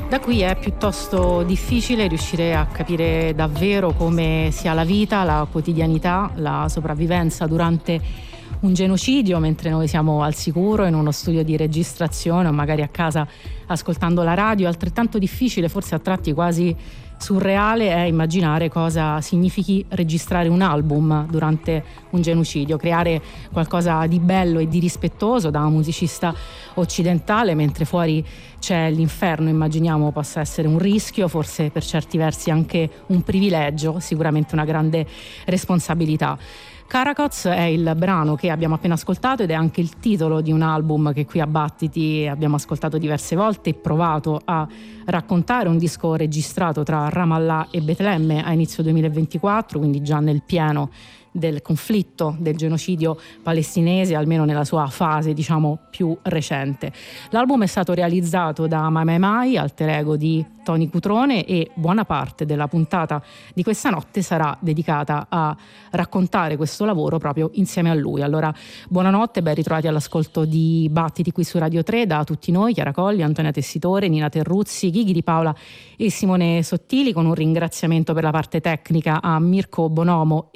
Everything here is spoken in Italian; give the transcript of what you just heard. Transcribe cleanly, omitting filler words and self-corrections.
Da qui è piuttosto difficile riuscire a capire davvero come sia la vita, la quotidianità, la sopravvivenza durante un genocidio, mentre noi siamo al sicuro in uno studio di registrazione o magari a casa ascoltando la radio. Altrettanto difficile, forse a tratti quasi surreale, è immaginare cosa significhi registrare un album durante un genocidio, creare qualcosa di bello e di rispettoso da musicista occidentale, mentre fuori c'è l'inferno. Immaginiamo possa essere un rischio, forse per certi versi anche un privilegio, sicuramente una grande responsabilità. Caracoz è il brano che abbiamo appena ascoltato ed è anche il titolo di un album che qui a Battiti abbiamo ascoltato diverse volte e provato a raccontare, un disco registrato tra Ramallah e Betlemme a inizio 2024, quindi già nel pieno del conflitto, del genocidio palestinese, almeno nella sua fase diciamo più recente. L'album è stato realizzato da Mai Mai Mai, alter ego di Tony Cutrone, e buona parte della puntata di questa notte sarà dedicata a raccontare questo lavoro proprio insieme a lui. Allora buonanotte, ben ritrovati all'ascolto di Battiti qui su Radio 3 da tutti noi, Chiara Colli, Antonia Tessitore, Nina Terruzzi, Ghighi Di Paola e Simone Sottili, con un ringraziamento per la parte tecnica a Mirko Bonomo